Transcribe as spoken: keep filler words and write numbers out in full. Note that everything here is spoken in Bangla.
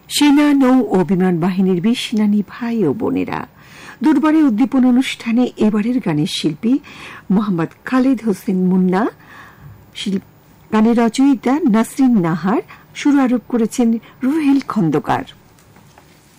সেনা, নৌ ও বিমান বাহিনীর বীর সেনানী ভাই ও বোনেরা, দুর্বারে উদ্দীপন অনুষ্ঠানে এবারের গানের শিল্পী মোহাম্মদ খালেদ হোসেন মুন্না, গানের রচয়িতা নাসরিন নাহার, সুর আরোপ করেছেন রুহেল খন্দকার।